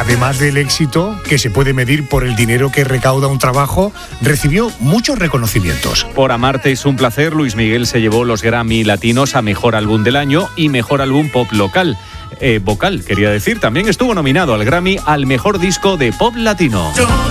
además del éxito, que se puede medir por el dinero que recauda un trabajo, recibió muchos reconocimientos. Por Amarte es un placer, Luis Miguel se llevó los Grammy Latinos a Mejor Álbum del Año y Mejor Álbum Pop Vocal, quería decir. También estuvo nominado al Grammy al Mejor Disco de Pop Latino.